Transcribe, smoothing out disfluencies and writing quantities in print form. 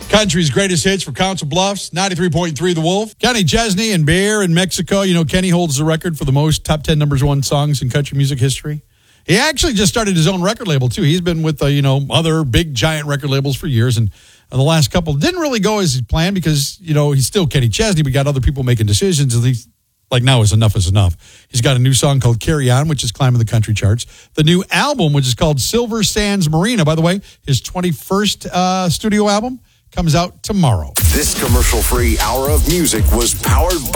Country's greatest hits for Council Bluffs, 93.3 The Wolf. Kenny Chesney and Bear in Mexico. You know, Kenny holds the record for the most top 10 number one songs in country music history. He actually just started his own record label, too. He's been with, other big, giant record labels for years. And the last couple didn't really go as he planned because, he's still Kenny Chesney. We got other people making decisions. At least, now is enough is enough. He's got a new song called Carry On, which is climbing the country charts. The new album, which is called Silver Sands Marina, by the way, his 21st studio album, comes out tomorrow. This commercial-free hour of music was powered by